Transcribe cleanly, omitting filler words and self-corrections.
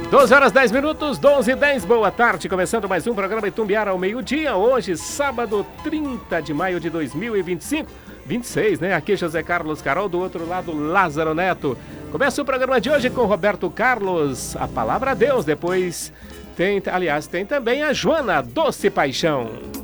12 horas 10 minutos, 12 e 10, boa tarde, começando mais um programa Itumbiara ao meio-dia, hoje, sábado, 30 de maio de 2025, 26, né? Aqui José Carlos Carol, do outro lado Lázaro Neto. Começa o programa de hoje com Roberto Carlos, a palavra a Deus, depois tem também a Joana Doce Paixão.